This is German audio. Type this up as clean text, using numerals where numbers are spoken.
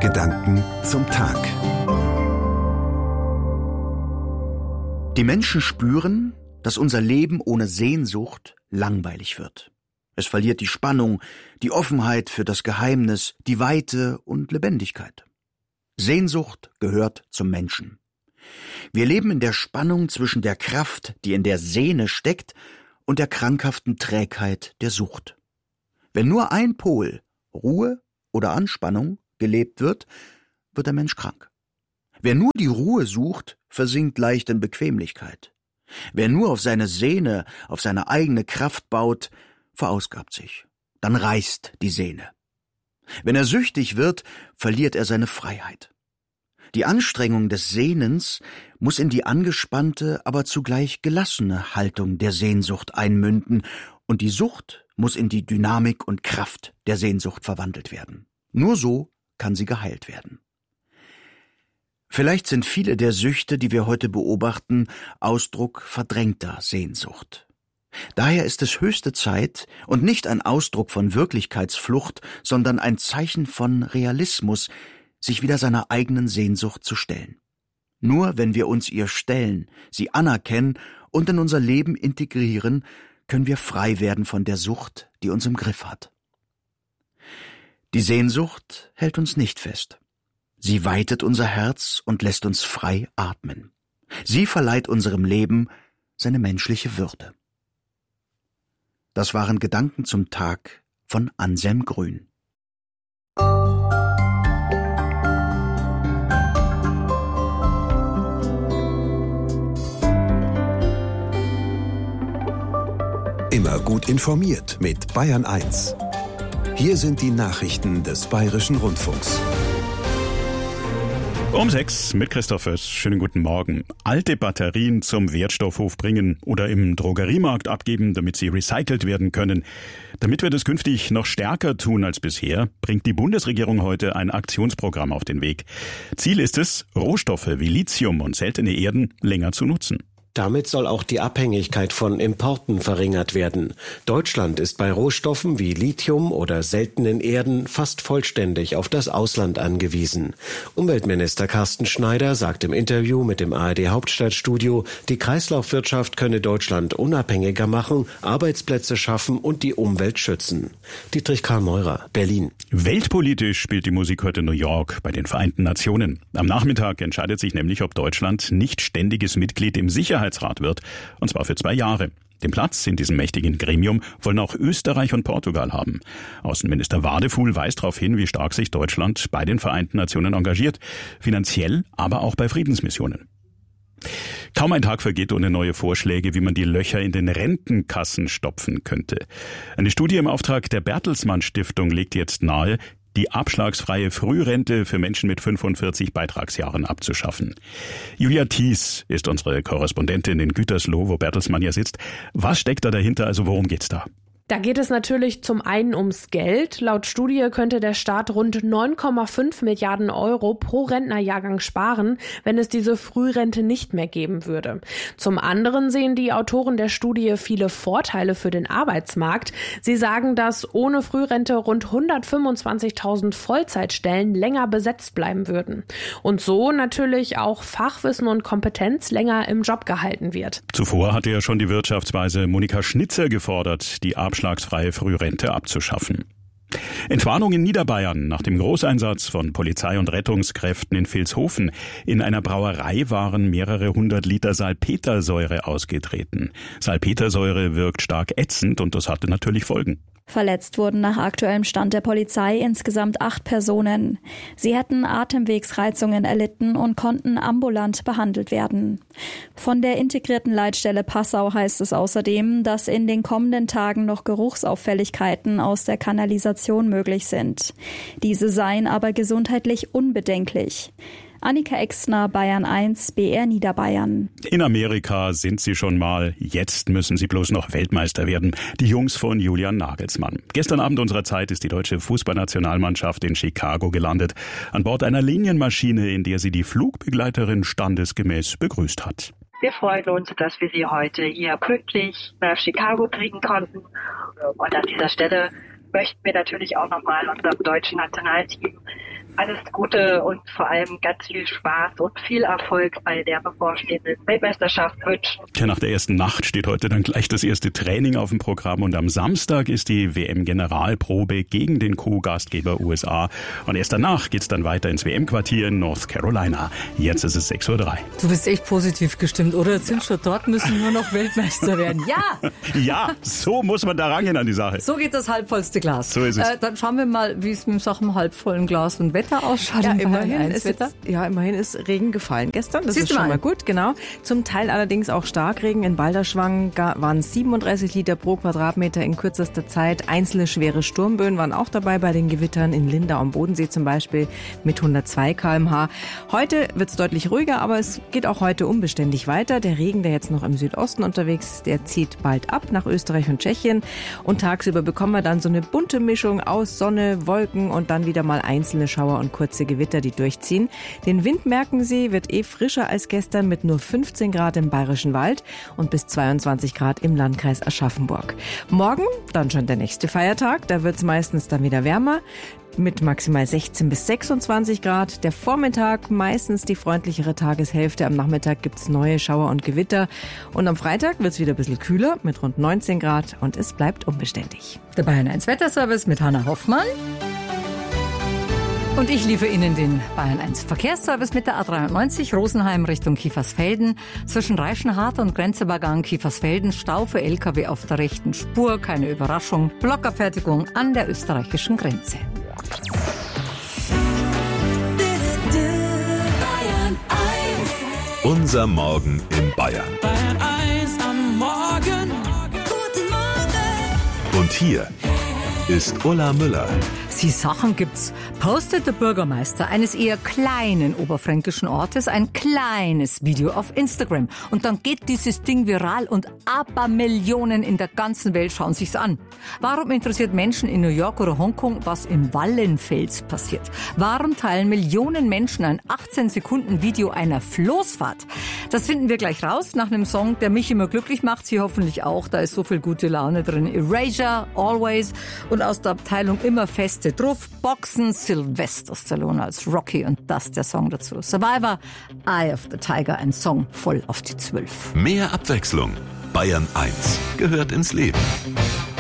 Gedanken zum Tag. Die Menschen spüren, dass unser Leben ohne Sehnsucht langweilig wird. Es verliert die Spannung, die Offenheit für das Geheimnis, die Weite und Lebendigkeit. Sehnsucht gehört zum Menschen. Wir leben in der Spannung zwischen der Kraft, die in der Sehne steckt, und der krankhaften Trägheit der Sucht. Wenn nur ein Pol, Ruhe oder Anspannung, gelebt wird, wird der Mensch krank. Wer nur die Ruhe sucht, versinkt leicht in Bequemlichkeit. Wer nur auf seine Sehne, auf seine eigene Kraft baut, verausgabt sich. Dann reißt die Sehne. Wenn er süchtig wird, verliert er seine Freiheit. Die Anstrengung des Sehnens muss in die angespannte, aber zugleich gelassene Haltung der Sehnsucht einmünden, und die Sucht muss in die Dynamik und Kraft der Sehnsucht verwandelt werden. Nur so kann sie geheilt werden. Vielleicht sind viele der Süchte, die wir heute beobachten, Ausdruck verdrängter Sehnsucht. Daher ist es höchste Zeit und nicht ein Ausdruck von Wirklichkeitsflucht, sondern ein Zeichen von Realismus, sich wieder seiner eigenen Sehnsucht zu stellen. Nur wenn wir uns ihr stellen, sie anerkennen und in unser Leben integrieren, können wir frei werden von der Sucht, die uns im Griff hat. Die Sehnsucht hält uns nicht fest. Sie weitet unser Herz und lässt uns frei atmen. Sie verleiht unserem Leben seine menschliche Würde. Das waren Gedanken zum Tag von Anselm Grün. Immer gut informiert mit Bayern 1. Hier sind die Nachrichten des Bayerischen Rundfunks. Um 6 mit Christoph Föss. Schönen guten Morgen. Alte Batterien zum Wertstoffhof bringen oder im Drogeriemarkt abgeben, damit sie recycelt werden können. Damit wir das künftig noch stärker tun als bisher, bringt die Bundesregierung heute ein Aktionsprogramm auf den Weg. Ziel ist es, Rohstoffe wie Lithium und seltene Erden länger zu nutzen. Damit soll auch die Abhängigkeit von Importen verringert werden. Deutschland ist bei Rohstoffen wie Lithium oder seltenen Erden fast vollständig auf das Ausland angewiesen. Umweltminister Carsten Schneider sagt im Interview mit dem ARD Hauptstadtstudio, die Kreislaufwirtschaft könne Deutschland unabhängiger machen, Arbeitsplätze schaffen und die Umwelt schützen. Dietrich Karl Meurer, Berlin. Weltpolitisch spielt die Musik heute New York bei den Vereinten Nationen. Am Nachmittag entscheidet sich nämlich, ob Deutschland nicht ständiges Mitglied im Sicherheitsrat wird, und zwar für 2 Jahre. Den Platz in diesem mächtigen Gremium wollen auch Österreich und Portugal haben. Außenminister Wadefuhl weist darauf hin, wie stark sich Deutschland bei den Vereinten Nationen engagiert, finanziell, aber auch bei Friedensmissionen. Kaum ein Tag vergeht ohne neue Vorschläge, wie man die Löcher in den Rentenkassen stopfen könnte. Eine Studie im Auftrag der Bertelsmann Stiftung legt jetzt nahe, die abschlagsfreie Frührente für Menschen mit 45 Beitragsjahren abzuschaffen. Julia Thies ist unsere Korrespondentin in Gütersloh, wo Bertelsmann ja sitzt. Was steckt da dahinter, also worum geht's da? Da geht es natürlich zum einen ums Geld. Laut Studie könnte der Staat rund 9,5 Milliarden Euro pro Rentnerjahrgang sparen, wenn es diese Frührente nicht mehr geben würde. Zum anderen sehen die Autoren der Studie viele Vorteile für den Arbeitsmarkt. Sie sagen, dass ohne Frührente rund 125.000 Vollzeitstellen länger besetzt bleiben würden. Und so natürlich auch Fachwissen und Kompetenz länger im Job gehalten wird. Zuvor hatte ja schon die Wirtschaftsweise Monika Schnitzer gefordert, die abschlagsfreie Frührente abzuschaffen. Entwarnung in Niederbayern nach dem Großeinsatz von Polizei und Rettungskräften in Vilshofen. In einer Brauerei waren mehrere 100 Liter Salpetersäure ausgetreten. Salpetersäure wirkt stark ätzend und das hatte natürlich Folgen. Verletzt wurden nach aktuellem Stand der Polizei insgesamt 8 Personen. Sie hätten Atemwegsreizungen erlitten und konnten ambulant behandelt werden. Von der integrierten Leitstelle Passau heißt es außerdem, dass in den kommenden Tagen noch Geruchsauffälligkeiten aus der Kanalisation möglich sind. Diese seien aber gesundheitlich unbedenklich. Annika Exner, Bayern 1, BR Niederbayern. In Amerika sind sie schon mal, jetzt müssen sie bloß noch Weltmeister werden. Die Jungs von Julian Nagelsmann. Gestern Abend unserer Zeit ist die deutsche Fußballnationalmannschaft in Chicago gelandet. An Bord einer Linienmaschine, in der sie die Flugbegleiterin standesgemäß begrüßt hat. Wir freuen uns, dass wir Sie heute hier pünktlich nach Chicago kriegen konnten. Und an dieser Stelle möchten wir natürlich auch nochmal unserem deutschen Nationalteam alles Gute und vor allem ganz viel Spaß und viel Erfolg bei der bevorstehenden Weltmeisterschaft wünschen. Tja, nach der ersten Nacht steht heute dann gleich das erste Training auf dem Programm und am Samstag ist die WM-Generalprobe gegen den Co-Gastgeber USA. Und erst danach geht's dann weiter ins WM-Quartier in North Carolina. Jetzt ist es 6:03 Uhr. Du bist echt positiv gestimmt, oder? Jetzt sind schon dort, müssen nur noch Weltmeister werden. Ja! Ja, so muss man da rangehen an die Sache. So geht das halbvollste Glas. So ist es. Dann schauen wir mal, wie es mit dem halbvollen Glas und Wetter ausschaut. Ja, immerhin ist Regen gefallen gestern. Das ist schon mal gut, genau. Zum Teil allerdings auch Starkregen. In Balderschwang waren 37 Liter pro Quadratmeter in kürzester Zeit. Einzelne schwere Sturmböen waren auch dabei bei den Gewittern in Lindau am Bodensee zum Beispiel mit 102 km/h. Heute wird es deutlich ruhiger, aber es geht auch heute unbeständig weiter. Der Regen, der jetzt noch im Südosten unterwegs ist, der zieht bald ab nach Österreich und Tschechien. Und tagsüber bekommen wir dann so eine bunte Mischung aus Sonne, Wolken und dann wieder mal einzelne Schauer und kurze Gewitter, die durchziehen. Den Wind, merken Sie, wird frischer als gestern mit nur 15 Grad im Bayerischen Wald und bis 22 Grad im Landkreis Aschaffenburg. Morgen dann schon der nächste Feiertag. Da wird es meistens dann wieder wärmer mit maximal 16 bis 26 Grad. Der Vormittag meistens die freundlichere Tageshälfte. Am Nachmittag gibt's neue Schauer und Gewitter. Und am Freitag wird's wieder ein bisschen kühler mit rund 19 Grad und es bleibt unbeständig. Der Bayern 1 Wetterservice mit Hanna Hoffmann. Und ich liefere Ihnen den Bayern 1 Verkehrsservice mit der A93 Rosenheim Richtung Kiefersfelden. Zwischen Reichenhart und Grenzübergang Kiefersfelden Stau für LKW auf der rechten Spur. Keine Überraschung. Blockabfertigung an der österreichischen Grenze. Unser Morgen in Bayern. Bayern 1 am Morgen. Guten Morgen. Und hier ist Ulla Müller. Die Sachen gibt's. Postet der Bürgermeister eines eher kleinen oberfränkischen Ortes ein kleines Video auf Instagram. Und dann geht dieses Ding viral und Abermillionen in der ganzen Welt schauen sich's an. Warum interessiert Menschen in New York oder Hongkong, was im Wallenfels passiert? Warum teilen Millionen Menschen ein 18-Sekunden-Video einer Floßfahrt? Das finden wir gleich raus nach einem Song, der mich immer glücklich macht. Sie hoffentlich auch. Da ist so viel gute Laune drin. Erasure, Always und aus der Abteilung immer feste drauf. Boxen, Sylvester Stallone als Rocky und das der Song dazu. Survivor, Eye of the Tiger, ein Song voll auf die 12. Mehr Abwechslung. Bayern 1 gehört ins Leben.